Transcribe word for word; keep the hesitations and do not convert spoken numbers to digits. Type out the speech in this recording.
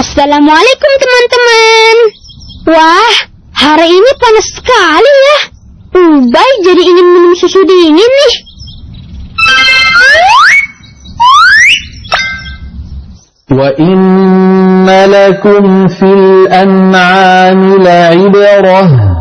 Assalamualaikum teman-teman. Wah, hari ini panas sekali ya. Ubay jadi ingin minum susu dingin nih. Wa inna lakum fil an'ami la'ibrah